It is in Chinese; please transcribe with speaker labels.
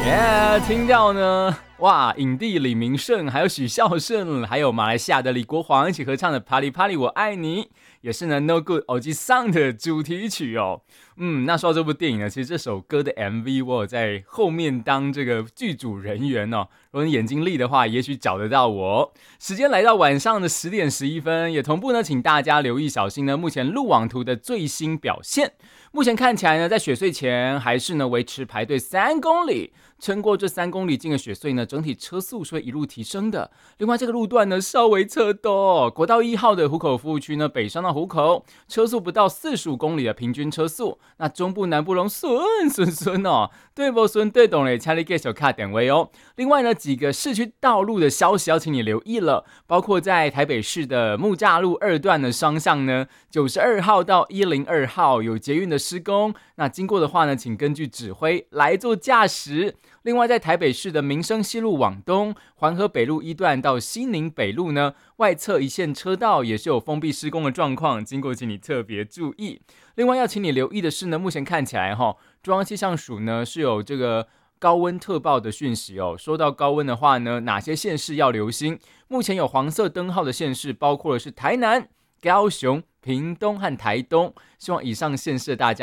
Speaker 1: 听到呢，哇，影帝李明顺，还有许孝顺，还有马来西亚的李国煌一起合唱的《啪里啪里我爱你》，也是呢 No Good 偶机上的主题曲哦。那说到这部电影呢，其实这首歌的 MV 我有在后面当这个剧组人员哦。如果你眼睛利的话，也许找得到我。时间来到晚上的10点11分，也同步呢，请大家留意小心呢，目前路网图的最新表现。目前看起来呢，在雪隧前还是呢维持排队3公里。撑过这3公里进的雪隧呢，整体车速是会一路提升的。另外这个路段呢稍微侧陡，国道1号的湖口服务区呢，北上到湖口，车速不到45公里的平均车速。那中部南部龙顺哦，对不顺对懂嘞，请你继续卡点位哦。另外呢，几个市区道路的消息要请你留意了，包括在台北市的木栅路2段的双向呢，92号到102号有捷运的施工，那经过的话呢，请根据指挥来做驾驶。另外在台北市的民生西路往东，环河北路1段到西宁北路呢，外侧一线车道也是有封闭施工的状况，经过请你特别注意。另外要请你留意的是呢，目前看起来中央气象署呢是有这个高温特报的讯息哦。说到高温的话呢，哪些县市要留心？目前有黄色灯号的县市包括的是台南、高雄、屏东和台东，希望以上县市的大家